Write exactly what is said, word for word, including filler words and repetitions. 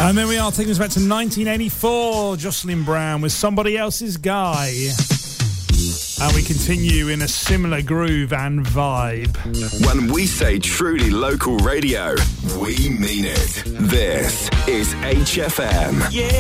And then we are taking us back to nineteen eighty-four, Jocelyn Brown with Somebody Else's Guy. And we continue in a similar groove and vibe. When we say truly local radio, we mean it. This is H F M. Yeah.